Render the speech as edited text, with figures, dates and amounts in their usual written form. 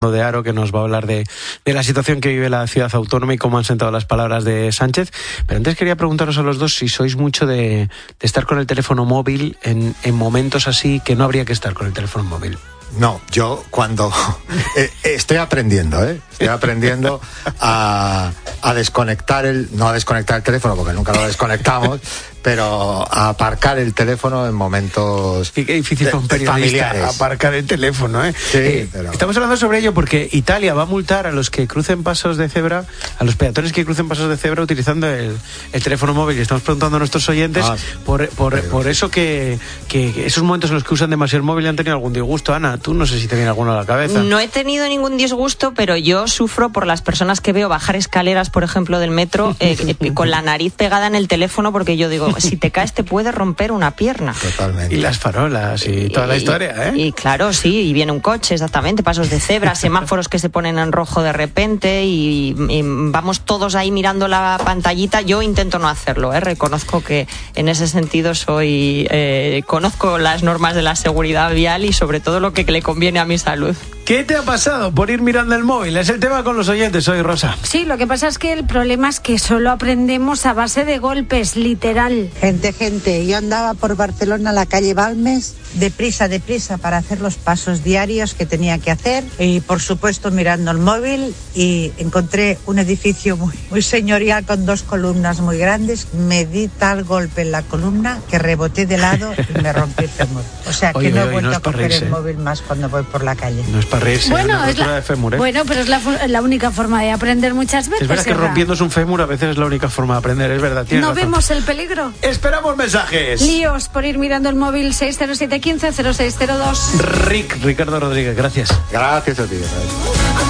de Haro, que nos va a hablar de la situación que vive la ciudad autónoma y cómo han sentado las palabras de Sánchez. Pero antes quería preguntaros a los dos si sois mucho de estar con el teléfono móvil en momentos así que no habría que estar con el teléfono móvil. No, yo cuando estoy aprendiendo a desconectar no a desconectar el teléfono porque nunca lo desconectamos, pero a aparcar el teléfono en momentos qué difícil para un periodista familiares. Aparcar el teléfono, ¿eh? Sí, pero... Estamos hablando sobre ello porque Italia va a multar a los que crucen pasos de cebra, a los peatones que crucen pasos de cebra utilizando el teléfono móvil. Y estamos preguntando a nuestros oyentes por eso que esos momentos en los que usan demasiado el móvil han tenido algún disgusto. Ana, tú no sé si te viene alguno a la cabeza. No he tenido ningún disgusto, pero yo sufro por las personas que veo bajar escaleras, por ejemplo, del metro, con la nariz pegada en el teléfono, porque yo digo, si te caes te puede romper una pierna. Totalmente. Y las farolas y toda la historia, ¿eh? Y claro, sí, y viene un coche, exactamente, pasos de cebra, semáforos que se ponen en rojo de repente y vamos todos ahí mirando la pantallita. Yo intento no hacerlo, reconozco que en ese sentido conozco las normas de la seguridad vial y sobre todo lo que le conviene a mi salud. ¿Qué te ha pasado por ir mirando el móvil? Es el tema con los oyentes hoy, Rosa. Sí, lo que pasa es que el problema es que solo aprendemos a base de golpes, literal. Gente, yo andaba por Barcelona, la calle Balmes, deprisa para hacer los pasos diarios que tenía que hacer y por supuesto mirando el móvil y encontré un edificio muy señorial con 2 columnas muy grandes. Me di tal golpe en la columna que reboté de lado y me rompí el fémur. O sea que no he vuelto a coger el móvil más cuando voy por la calle. No es para reírse, bueno, es una de fémur, ¿eh? Bueno, pero es la única forma de aprender muchas veces. Es verdad que rompiéndose un fémur a veces es la única forma de aprender, es verdad. ¿No vemos el peligro? Esperamos mensajes. Líos por ir mirando el móvil. 60715 0602. Ricardo Rodríguez, gracias. Gracias a ti.